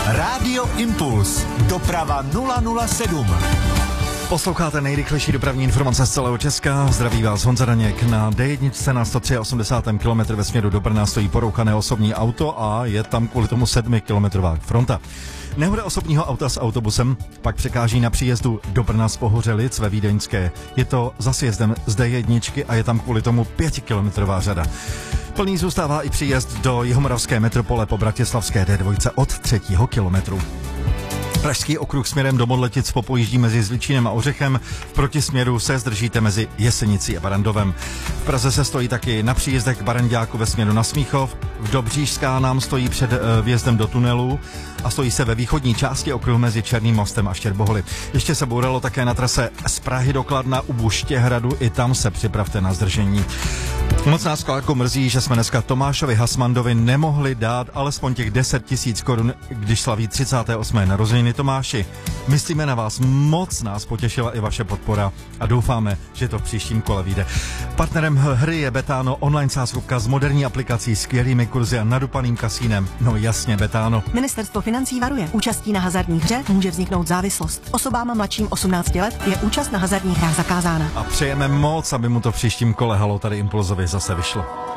Rádio Impuls. Doprava 007. Posloucháte nejrychlejší dopravní informace z celého Česka. Zdraví vás Honza Daněk. Na D1 na 183. kilometr ve směru do Brna stojí porouchané osobní auto a je tam kvůli tomu 7kilometrová fronta. Nehoda osobního auta s autobusem pak překáží na příjezdu do Brna z Pohořelic ve Vídeňské. Je to za sjezdem z D1 a je tam kvůli tomu 5kilometrová řada. Plný zůstává i příjezd do jihomoravské metropole po bratislavské D2 od 3. kilometru. Pražský okruh směrem do Modletic popojíždí mezi Zličínem a Ořechem. V protisměru se zdržíte mezi Jesenicí a Barandovem. V Praze se stojí taky na příjezdech k Baranďáku ve směru na Smíchov. V Dobřížská nám stojí před vjezdem do tunelu a stojí se ve východní části okruhu mezi Černým mostem a Štěrboholy. Ještě se bouralo také na trase z Prahy do Kladna u Buštěhradu. I tam se připravte na zdržení. Moc nás jako mrzí, že jsme dneska Tomášovi Hasmandovi nemohli dát alespoň těch 10 000 korun, když slaví 38. narozeniny. Tomáši, myslíme na vás, moc nás potěšila i vaše podpora a doufáme, že to v příštím kole vyjde. Partnerem hry je Betano, online sázkovka s moderní aplikací, skvělými kurzy a nadupaným kasínem. No jasně, Betano. Ministerstvo financí varuje. Účastí na hazardní hře může vzniknout závislost. Osobám mladším 18 let je účast na hazardních hrách zakázána. A přejeme moc, aby mu to v příštím kole Halo tady Impulzovi zase vyšlo.